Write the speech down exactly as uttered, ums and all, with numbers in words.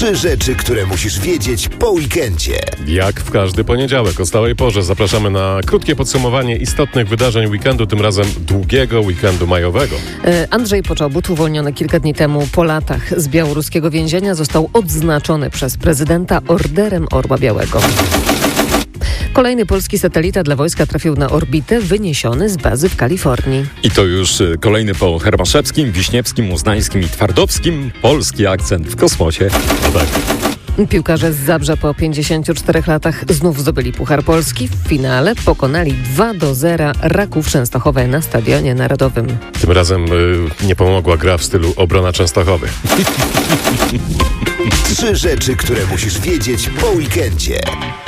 Trzy rzeczy, które musisz wiedzieć po weekendzie. Jak w każdy poniedziałek o stałej porze zapraszamy na krótkie podsumowanie istotnych wydarzeń weekendu, tym razem długiego weekendu majowego. Andrzej Poczobut, uwolniony kilka dni temu po latach z białoruskiego więzienia, został odznaczony przez prezydenta Orderem Orła Białego. Kolejny polski satelita dla wojska trafił na orbitę, wyniesiony z bazy w Kalifornii. I to już kolejny po Hermaszewskim, Wiśniewskim, Uznańskim i Twardowskim polski akcent w kosmosie. No tak. Piłkarze z Zabrza po pięćdziesięciu czterech latach znów zdobyli Puchar Polski. W finale pokonali dwa do zera Raków Częstochowe na Stadionie Narodowym. Tym razem y, nie pomogła gra w stylu obrona Częstochowy. Trzy rzeczy, które musisz wiedzieć po weekendzie.